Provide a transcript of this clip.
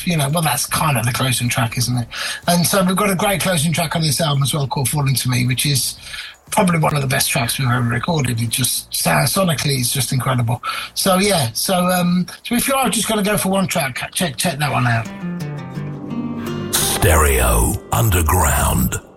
well, that's kind of the closing track, isn't it? And so we've got a great closing track on this album as well called Falling to Me, which is probably one of the best tracks we've ever recorded. It just sounds sonically, it's just incredible. So yeah, so if you are just going to go for one track, check that one out. Stereo Underground.